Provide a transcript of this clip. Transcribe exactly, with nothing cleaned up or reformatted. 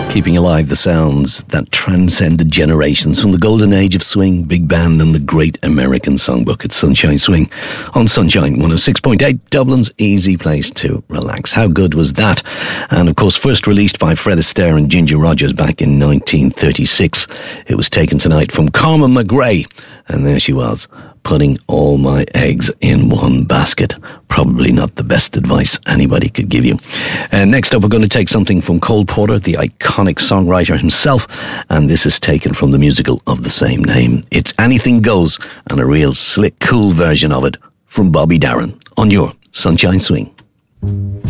Keeping alive the sounds that transcended generations from the golden age of swing, big band and the great American songbook. It's Sunshine Swing on Sunshine one oh six point eight, Dublin's easy place to relax. How good was that? And of course, first released by Fred Astaire and Ginger Rogers back in nineteen thirty-six. It was taken tonight from Carmen McRae, and there she was, putting all my eggs in one basket. Probably not the best advice anybody could give you. And next up, we're going to take something from Cole Porter, the iconic songwriter himself, and this is taken from the musical of the same name. It's Anything Goes, and a real slick, cool version of it from Bobby Darin on your Sunshine Swing.